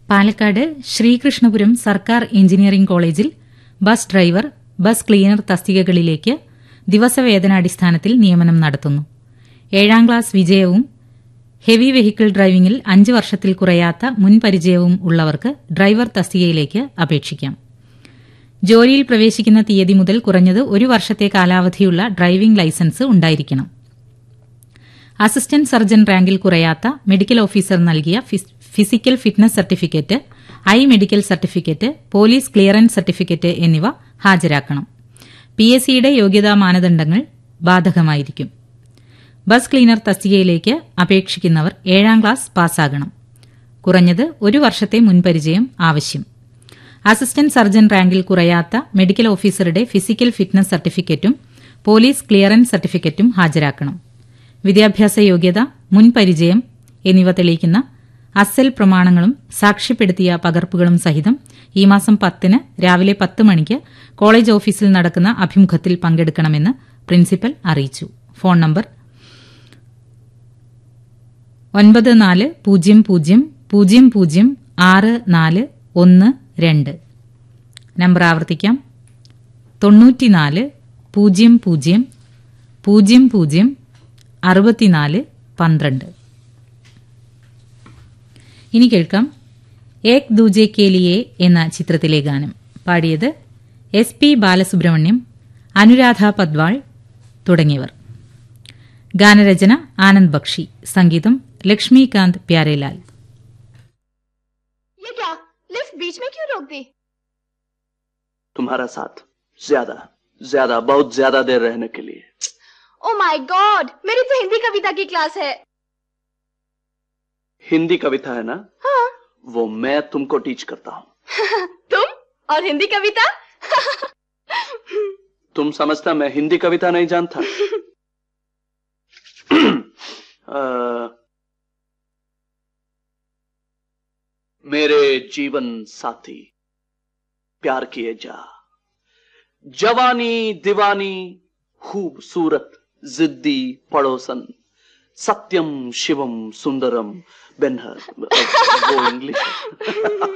പാലക്കാട് ശ്രീകൃഷ്ണപുരം സർക്കാർ എഞ്ചിനീയറിംഗ് കോളേജിൽ bus driver, bus cleaner തസ്തികകളിലേക്ക് ദിവസവേതനാടിസ്ഥാനത്തിൽ നിയമനം നടത്തുന്നു. 7ാം ക്ലാസ് വിജയവും ഹെവി വെഹിക്കിൾ ഡ്രൈവിംഗിൽ 5 വർഷത്തിൽ കുറയാത്ത മുൻപരിചയവും ഉള്ളവർക്ക് ഡ്രൈവർ തസ്തികയിലേക്ക് അപേക്ഷിക്കാം. ജോലിയിൽ പ്രവേശിക്കുന്ന തീയതി മുതൽ കുറഞ്ഞത് 1 വർഷത്തെ കാലാവധിയുള്ള ഡ്രൈവിംഗ് ലൈസൻസ് ഉണ്ടായിരിക്കണം. അസിസ്റ്റന്റ് സർജൻ റാങ്കിൽ കുറയാത്ത മെഡിക്കൽ ഓഫീസർ നൽകിയ physical fitness certificate, I medical certificate, police clearance certificate എന്നിവ ഹാജരാക്കണം. PSCയുടെ യോഗ്യതാ മാനദണ്ഡങ്ങൾ ബാധകമായിരിക്കും. ബസ് ക്ലീനർ തസ്തികയിലേക്ക് അപേക്ഷിക്കുന്നവർ 7ാം ക്ലാസ് പാസ്സാകണം. കുറഞ്ഞത് 1 വർഷത്തെ മുൻപരിചയം ആവശ്യം. അസിസ്റ്റന്റ് സർജൻ റാങ്കിൽ കുറയാത്ത മെഡിക്കൽ ഓഫീസറുടെ ഫിസിക്കൽ ഫിറ്റ്നസ് സർട്ടിഫിക്കറ്റും പോലീസ് ക്ലിയറൻസ് സർട്ടിഫിക്കറ്റും ഹാജരാക്കണം. വിദ്യാഭ്യാസ യോഗ്യത, മുൻപരിചയം എന്നിവ തെളിയിക്കുന്ന അസൽ പ്രമാണങ്ങളും സാക്ഷ്യപ്പെടുത്തിയ പകർപ്പുകളും സഹിതം ഈ മാസം 10-ന് രാവിലെ 10 മണിക്ക് കോളേജ് ഓഫീസിൽ നടക്കുന്ന അഭിമുഖത്തിൽ പങ്കെടുക്കണമെന്ന് പ്രിൻസിപ്പൽ അറിയിച്ചു. Phone number 9400006412. നമ്പർ ആവർത്തിക്കാം, 9400006412. ഇനി കേൾക്കാം ഏക് ദൂജെ കെ ലിയെ എന്ന ചിത്രത്തിലെ ഗാനം. പാടിയത് SP ബാലസുബ്രഹ്മണ്യം, അനുരാധ പദ്വാൾ തുടങ്ങിയവർ. ഗാനരചന ആനന്ദ് ബക്ഷി, സംഗീതം ലക്ഷ്മികാന്ത് പ്യാരേലാൽ. ये क्या, लिफ्ट बीच में क्यों रोक दी? तुम्हारा साथ ज्यादा बहुत ज्यादा देर रहने के लिए. ओ माय गॉड, मेरी तो हिंदी कविता की क्लास है. हिंदी कविता है ना? हाँ. वो मैं तुमको टीच करता हूँ. तुम और हिंदी कविता? तुम समझता मैं हिंदी कविता नहीं जानता? मेरे जीवन साथी प्यार किए जा, जवानी दीवानी खूबसूरत जिद्दी पड़ोसन, सत्यम शिवम सुंदरम बेनहर. वो इंग्लिश